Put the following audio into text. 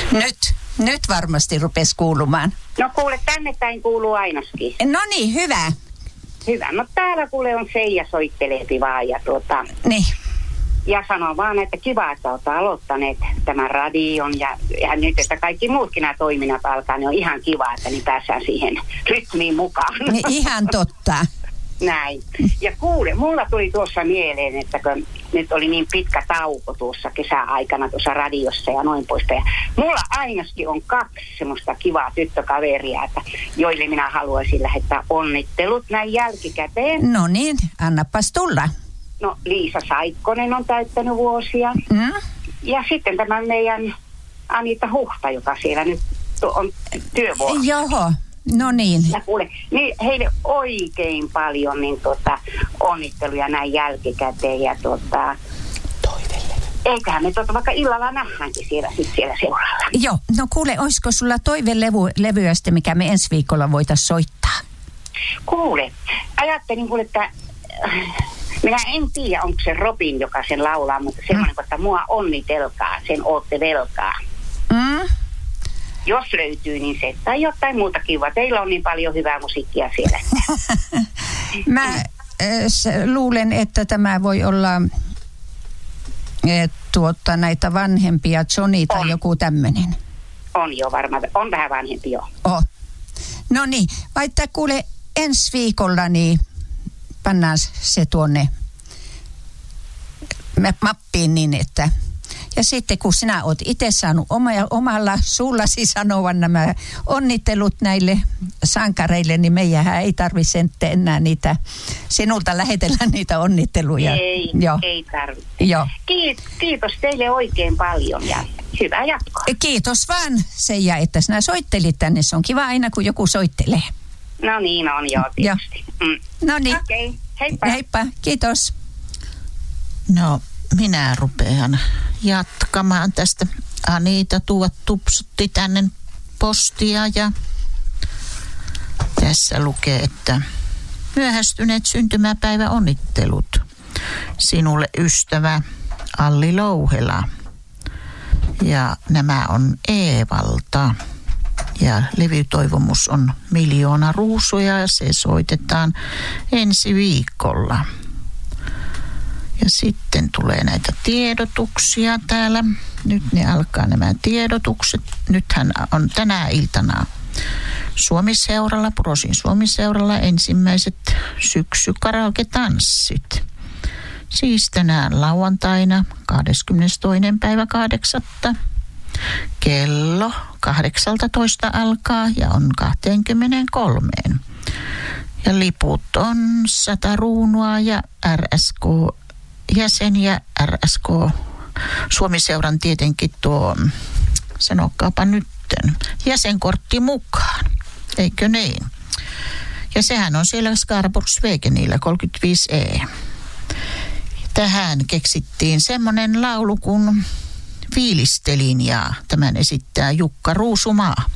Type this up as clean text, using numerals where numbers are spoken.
Nyt varmasti rupesi kuulumaan. No kuule, tänne päin kuuluu ainakin. No niin, hyvä. Hyvä. No täällä kuule on Seija soitteleepi vaan ja Niin. Ja sanon vaan, että kiva, että olette aloittaneet tämän radion ja nyt, että kaikki muutkin nämä toiminnat alkaa, niin on ihan kiva, että niin päästään siihen rytmiin mukaan. Niin, ihan totta. Näin. Ja kuule, mulla tuli tuossa mieleen, että kun nyt oli niin pitkä tauko tuossa kesäaikana tuossa radiossa ja noin poispäin. Ja mulla ainakin on 2 semmoista kivaa tyttökaveria, että joille minä haluaisin lähettää onnittelut näin jälkikäteen. No niin, annapas tulla. No Liisa Saikkonen on täyttänyt vuosia. Ja sitten tämä meidän Anita Huhta, joka siellä nyt on työvuorossa. Joo, no niin. Ja kuule, niin heille oikein paljon niin onnitteluja näin jälkikäteen ja eiköhän me vaikka illalla nähdäänkin siellä seuraalla. Joo, no kuule, olisiko sulla toivelevyä sitten, mikä me ensi viikolla voitaisiin soittaa? Kuule, ajattelin kuule, että minä en tiedä, onko se Robin, joka sen laulaa, mutta semmoinen, että mua onnitelkaa, sen ootte velkaa. Jos löytyy, niin se. Tai jotain muuta kivaa. Teillä on niin paljon hyvää musiikkia siellä. Mä luulen, että tämä voi olla näitä vanhempia, Johnny tai joku tämmöinen. On jo varmaan. On vähän vanhempi jo. No niin, vaikka kuule ensi viikolla, niin pannaan se tuonne mappiin niin, että ja sitten kun sinä oot itse saanut omalla suullasi sanoa nämä onnittelut näille sankareille, niin meijähän ei tarvitse enää niitä, sinulta lähetellä niitä onnitteluja. Ei tarvitse. Joo. Kiitos teille oikein paljon ja hyvää jatkoa. Kiitos vaan Seija, että sinä soittelit tänne. Se on kiva aina, kun joku soittelee. No niin on, joo tietysti. No niin. Okei, heippa. Heippa, kiitos. No, minä rupean jatkamaan tästä. Anita tupsutti tänne postia ja tässä lukee, että myöhästyneet syntymäpäivä onnittelut sinulle ystävä Alli Louhela. Ja nämä on Eevalta. Ja levytoivomus on 1 000 000 ruusuja ja se soitetaan ensi viikolla. Ja sitten tulee näitä tiedotuksia täällä. Nyt ne alkaa nämä tiedotukset. Nythän on tänä iltana Suomiseuralla, Purosin Suomiseuralla ensimmäiset syksykaraoke-tanssit. Siis tänään lauantaina 22.8. Kello 18 alkaa ja on 23. Ja liput on 100 kruunua ja RSK-jäseniä, RSK Suomiseuran tietenkin tuo, sanokaapa nytten, jäsenkortti mukaan, eikö niin? Ja sehän on siellä Skaraborgsvägenillä 35E. Tähän keksittiin semmoinen laulu kuin Fiilistelin ja tämän esittää Jukka Ruusumaa.